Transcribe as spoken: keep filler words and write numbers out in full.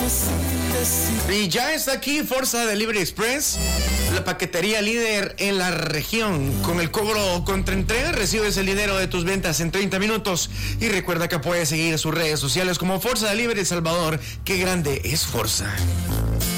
Y ya está aquí Forza Delivery Express, la paquetería líder en la región. Con el cobro contra entrega recibes el dinero de tus ventas en treinta minutos. Y recuerda que puedes seguir sus redes sociales como Forza Delivery Salvador. ¡Qué grande es Forza!